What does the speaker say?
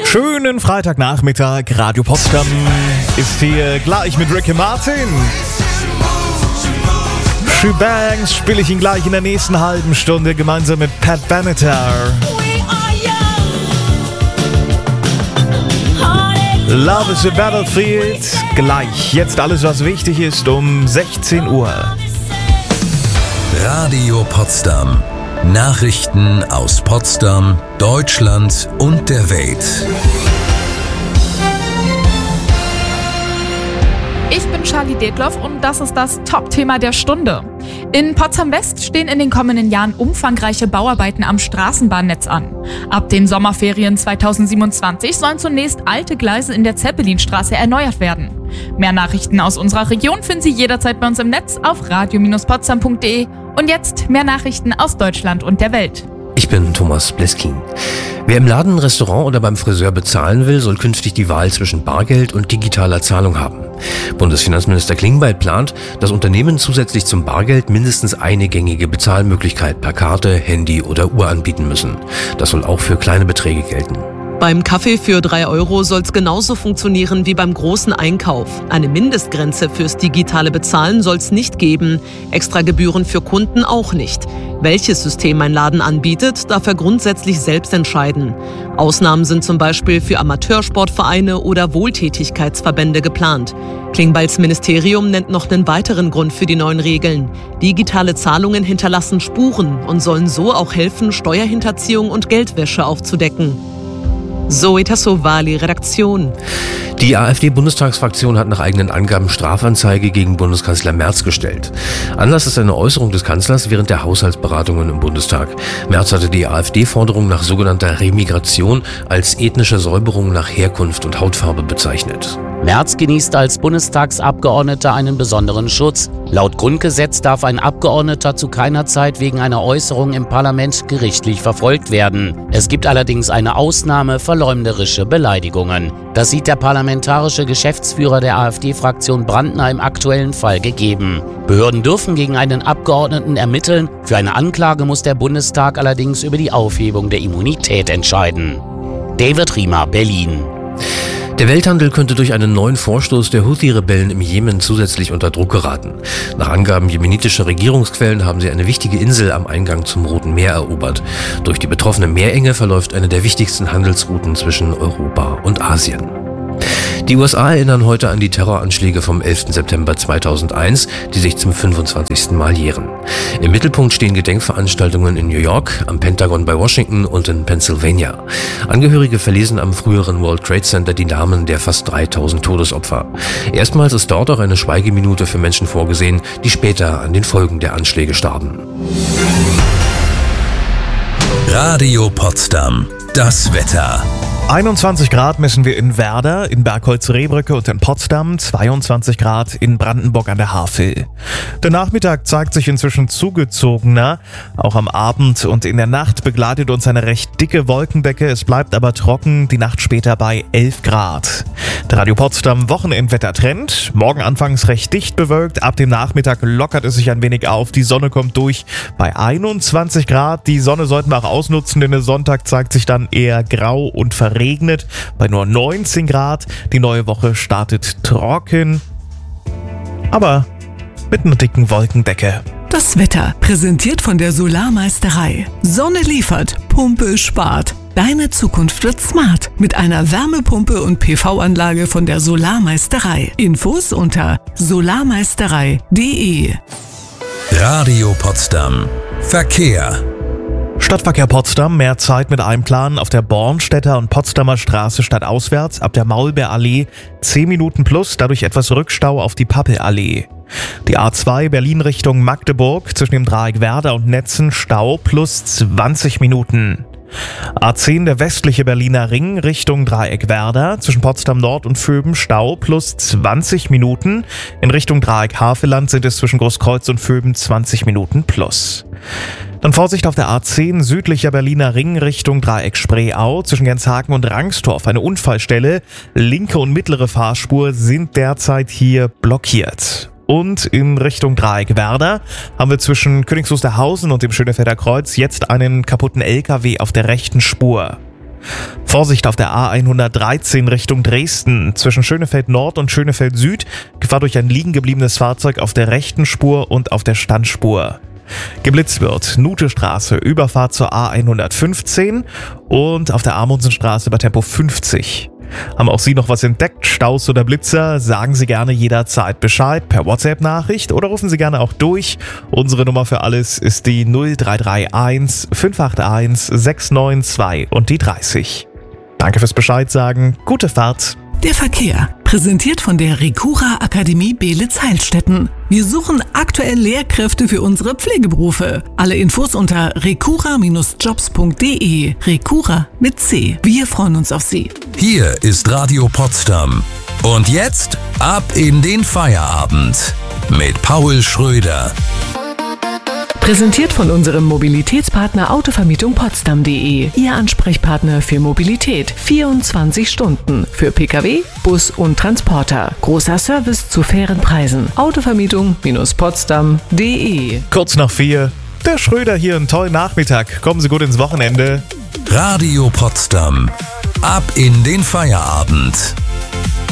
Schönen Freitagnachmittag, Radio Potsdam ist hier gleich mit Ricky Martin. Shebangs spiele ich ihn gleich in der nächsten halben Stunde gemeinsam mit Pat Benatar. Love is a Battlefield, gleich jetzt alles, was wichtig ist, um 16 Uhr. Radio Potsdam. Nachrichten aus Potsdam, Deutschland und der Welt. Ich bin Charlie Detloff und das ist das Top-Thema der Stunde. In Potsdam-West stehen in den kommenden Jahren umfangreiche Bauarbeiten am Straßenbahnnetz an. Ab den Sommerferien 2027 sollen zunächst alte Gleise in der Zeppelinstraße erneuert werden. Mehr Nachrichten aus unserer Region finden Sie jederzeit bei uns im Netz auf radio-potsdam.de. Und jetzt mehr Nachrichten aus Deutschland und der Welt. Ich bin Thomas Bleskin. Wer im Laden, Restaurant oder beim Friseur bezahlen will, soll künftig die Wahl zwischen Bargeld und digitaler Zahlung haben. Bundesfinanzminister Klingbeil plant, dass Unternehmen zusätzlich zum Bargeld mindestens eine gängige Bezahlmöglichkeit per Karte, Handy oder Uhr anbieten müssen. Das soll auch für kleine Beträge gelten. Beim Kaffee für 3 Euro soll es genauso funktionieren wie beim großen Einkauf. Eine Mindestgrenze fürs digitale Bezahlen soll es nicht geben. Extra Gebühren für Kunden auch nicht. Welches System ein Laden anbietet, darf er grundsätzlich selbst entscheiden. Ausnahmen sind zum Beispiel für Amateursportvereine oder Wohltätigkeitsverbände geplant. Klingbeils Ministerium nennt noch einen weiteren Grund für die neuen Regeln. Digitale Zahlungen hinterlassen Spuren und sollen so auch helfen, Steuerhinterziehung und Geldwäsche aufzudecken. Zoe Tassovali, Redaktion. Die AfD-Bundestagsfraktion hat nach eigenen Angaben Strafanzeige gegen Bundeskanzler Merz gestellt. Anlass ist eine Äußerung des Kanzlers während der Haushaltsberatungen im Bundestag. Merz hatte die AfD-Forderung nach sogenannter Remigration als ethnische Säuberung nach Herkunft und Hautfarbe bezeichnet. Merz genießt als Bundestagsabgeordneter einen besonderen Schutz. Laut Grundgesetz darf ein Abgeordneter zu keiner Zeit wegen einer Äußerung im Parlament gerichtlich verfolgt werden. Es gibt allerdings eine Ausnahme: verleumderische Beleidigungen. Das sieht der parlamentarische Geschäftsführer der AfD-Fraktion Brandner im aktuellen Fall gegeben. Behörden dürfen gegen einen Abgeordneten ermitteln. Für eine Anklage muss der Bundestag allerdings über die Aufhebung der Immunität entscheiden. David Riemer, Berlin. Der Welthandel könnte durch einen neuen Vorstoß der Houthi-Rebellen im Jemen zusätzlich unter Druck geraten. Nach Angaben jemenitischer Regierungsquellen haben sie eine wichtige Insel am Eingang zum Roten Meer erobert. Durch die betroffene Meerenge verläuft eine der wichtigsten Handelsrouten zwischen Europa und Asien. Die USA erinnern heute an die Terroranschläge vom 11. September 2001, die sich zum 25. Mal jähren. Im Mittelpunkt stehen Gedenkveranstaltungen in New York, am Pentagon bei Washington und in Pennsylvania. Angehörige verlesen am früheren World Trade Center die Namen der fast 3000 Todesopfer. Erstmals ist dort auch eine Schweigeminute für Menschen vorgesehen, die später an den Folgen der Anschläge starben. Radio Potsdam. Das Wetter. 21 Grad messen wir in Werder, in Bergholz-Rehbrücke und in Potsdam, 22 Grad in Brandenburg an der Havel. Der Nachmittag zeigt sich inzwischen zugezogener. Auch am Abend und in der Nacht begleitet uns eine recht dicke Wolkendecke. Es bleibt aber trocken, die Nacht später bei 11 Grad. Der Radio Potsdam Wochenendwettertrend. Morgen anfangs recht dicht bewölkt, ab dem Nachmittag lockert es sich ein wenig auf. Die Sonne kommt durch bei 21 Grad. Die Sonne sollten wir auch ausnutzen, denn der Sonntag zeigt sich dann eher grau und verregnet bei nur 19 Grad. Die neue Woche startet trocken, aber mit einer dicken Wolkendecke. Das Wetter präsentiert von der Solarmeisterei. Sonne liefert, Pumpe spart. Deine Zukunft wird smart mit einer Wärmepumpe und PV-Anlage von der Solarmeisterei. Infos unter solarmeisterei.de. Radio Potsdam. Verkehr. Stadtverkehr Potsdam, mehr Zeit mit einem Plan auf der Bornstädter und Potsdamer Straße stadtauswärts ab der Maulbeerallee 10 Minuten plus, dadurch etwas Rückstau auf die Pappelallee. Die A2 Berlin Richtung Magdeburg zwischen dem Dreieck Werder und Netzen Stau plus 20 Minuten. A10 der westliche Berliner Ring Richtung Dreieck Werder zwischen Potsdam Nord und Vöben Stau plus 20 Minuten. In Richtung Dreieck Havelland sind es zwischen Großkreuz und Vöben 20 Minuten plus. Dann Vorsicht auf der A10 südlicher Berliner Ring Richtung Dreieck Spreeau zwischen Genshagen und Rangstorf. Eine Unfallstelle. Linke und mittlere Fahrspur sind derzeit hier blockiert. Und in Richtung Dreieck Werder haben wir zwischen Königs Wusterhausen und dem Schönefelder Kreuz jetzt einen kaputten LKW auf der rechten Spur. Vorsicht auf der A113 Richtung Dresden. Zwischen Schönefeld Nord und Schönefeld Süd Gefahr durch ein liegen gebliebenes Fahrzeug auf der rechten Spur und auf der Standspur. Geblitzt wird Nutestraße, Überfahrt zur A115 und auf der Amundsenstraße bei Tempo 50. Haben auch Sie noch was entdeckt, Staus oder Blitzer? Sagen Sie gerne jederzeit Bescheid per WhatsApp-Nachricht oder rufen Sie gerne auch durch. Unsere Nummer für alles ist die 0331 581 692 und die 30. Danke fürs Bescheid sagen, gute Fahrt. Der Verkehr, präsentiert von der Recura Akademie Beelitz-Heilstätten. Wir suchen aktuell Lehrkräfte für unsere Pflegeberufe. Alle Infos unter recura-jobs.de. Recura mit C. Wir freuen uns auf Sie. Hier ist Radio Potsdam. Und jetzt ab in den Feierabend mit Paul Schröder. Präsentiert von unserem Mobilitätspartner Autovermietung Potsdam.de. Ihr Ansprechpartner für Mobilität. 24 Stunden. Für Pkw, Bus und Transporter. Großer Service zu fairen Preisen. Autovermietung-potsdam.de. Kurz nach 4. Der Schröder hier, einen tollen Nachmittag. Kommen Sie gut ins Wochenende. Radio Potsdam. Ab in den Feierabend.